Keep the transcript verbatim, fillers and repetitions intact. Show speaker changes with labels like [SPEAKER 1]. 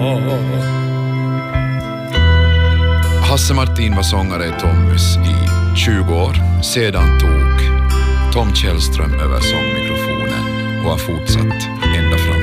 [SPEAKER 1] Hasse Martin var sångare i Tommys i tjugo år. Sedan tog Tom Källström över sångmikrofonen och har fortsatt ända fram